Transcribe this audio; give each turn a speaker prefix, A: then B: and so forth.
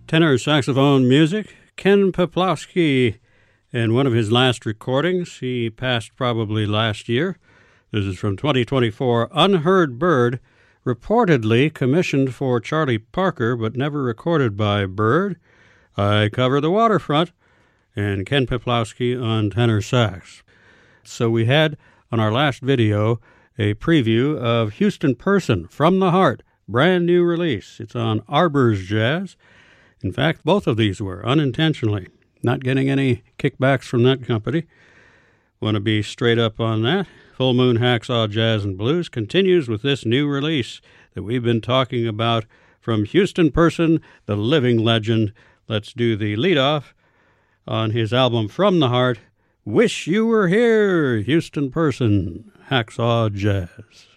A: Tenor saxophone music, Ken Peplowski, and one of his last recordings. He passed probably last year. This is from 2024, Unheard Bird, reportedly commissioned for Charlie Parker, but never recorded by Bird. I Cover the Waterfront, and Ken Peplowski on tenor sax. So we had, on our last video, a preview of Houston Person, From the Heart, brand new release. It's on Arbors Jazz. In fact, both of these were, unintentionally. Not getting any kickbacks from that company. Want to be straight up on that. Full Moon Hacksaw Jazz and Blues continues with this new release that we've been talking about from Houston Person, the living legend. Let's do the leadoff on his album From the Heart, Wish You Were Here, Houston Person, Hacksaw Jazz.